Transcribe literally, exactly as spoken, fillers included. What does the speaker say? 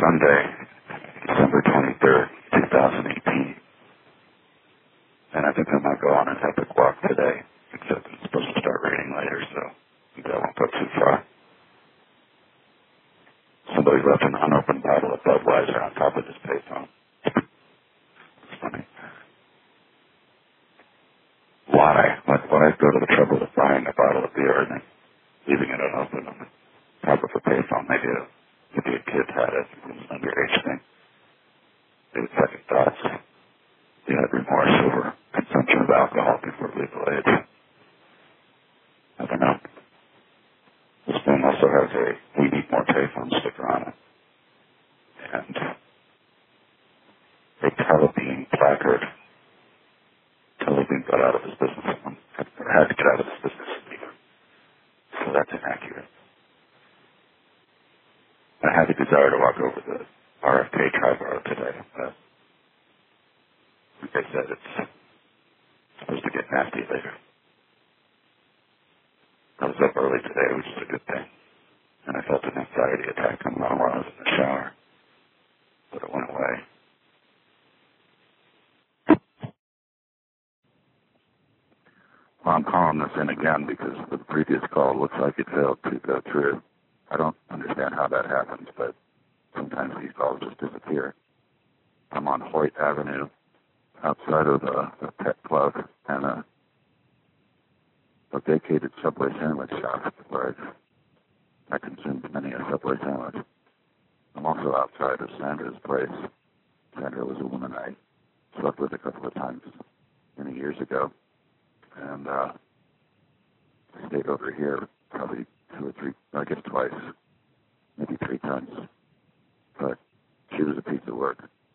Sunday, December twenty-third, twenty eighteen. And I think I might go on an epic walk today, except it's supposed to start raining later, so maybe I won't go too far. Somebody left an unopened bottle of Budweiser on top of this payphone. It's funny. Why? Why, why go to the trouble of buying a bottle of beer and then leaving it unopened on the top of a payphone? Maybe a, maybe a kid had it. It was an underage thing. Maybe second thoughts. You had remorse over consumption of alcohol before legal age. I don't know. This thing also has a "We Need More Payphone" sticker on it. And a Telebeam placard. Telebeam got out of his business. Or had to get out of his business. So that's inaccurate. I had the desire to walk over the R F K Triborough today, but like I said, it's supposed to get nasty later. I was up early today, which is a good thing. And I felt an anxiety attack coming on while I was in the shower. But it went away. Well, I'm calling this in again because the previous call looks like it failed to go through. I don't understand how that happens, but sometimes these calls just disappear. I'm on Hoyt Avenue, outside of a, a pet club and a, a vacated Subway sandwich shop where I've, I consumed many a Subway sandwich. I'm also outside of Sandra's place. Sandra was a woman I slept with a couple of times many years ago. And uh, I stayed over here probably two or three, I guess twice, maybe three times. But she was a piece of work.